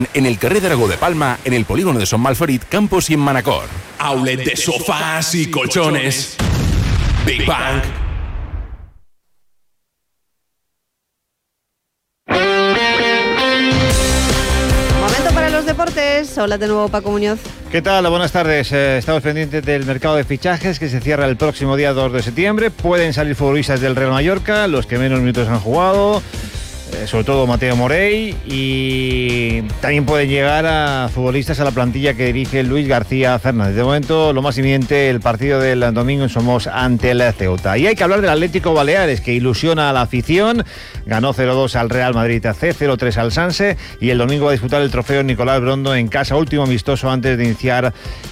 En el carrer d'Aragó de Palma, en el polígono de Son Malferit, Campos y en Manacor. Outlet de sofás y colchones. Big Bang. Momento para los deportes. Hola de nuevo, Paco Muñoz. ¿Qué tal? Buenas tardes. Estamos pendientes del mercado de fichajes que se cierra el próximo día 2 de septiembre. Pueden salir futbolistas del Real Mallorca, los que menos minutos han jugado, sobre todo Mateo Morey, y también pueden llegar a futbolistas a la plantilla que dirige Luis García Fernández. De momento, lo más inminente, el partido del domingo en Somos ante el Ceuta. Y hay que hablar del Atlético Baleares, que ilusiona a la afición. Ganó 0-2 al Real Madrid AC, 0-3 al Sanse, y el domingo va a disputar el trofeo Nicolás Brondo en casa, último amistoso antes de iniciar